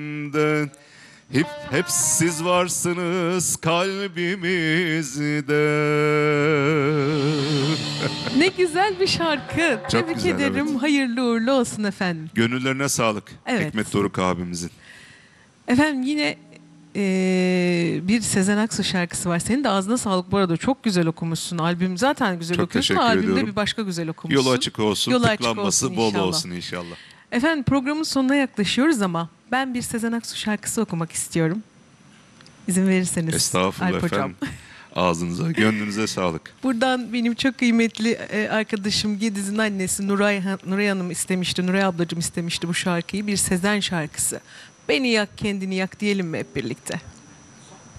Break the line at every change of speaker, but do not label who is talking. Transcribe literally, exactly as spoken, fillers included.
de hep hep siz varsınız kalbimizde.
Ne güzel bir şarkı.
Çok
Tebrik
güzel,
ederim.
evet.
Hayırlı uğurlu olsun efendim.
Gönüllerine sağlık.
Evet.
Hikmet Doruk abimizin.
Efendim yine eee, bir Sezen Aksu şarkısı var. Senin de ağzına sağlık bu arada. Çok güzel okumuşsun. Albüm zaten güzel
Çok
okuyorsun.
teşekkür
Albümde
ediyorum.
bir başka güzel okumuşsun.
Yolu açık olsun,
Yolu açık
tıklanması
olsun
bol
inşallah.
olsun inşallah.
Efendim programın sonuna yaklaşıyoruz ama ben bir Sezen Aksu şarkısı okumak istiyorum. İzin verirseniz.
Estağfurullah
Alp Hocam.
efendim. Ağzınıza, gönlünüze sağlık.
Buradan benim çok kıymetli e, arkadaşım Gediz'in annesi Nuray, Han- Nuray Hanım istemişti, Nuray ablacığım istemişti bu şarkıyı. Bir Sezen şarkısı. Beni yak kendini yak diyelim mi hep birlikte?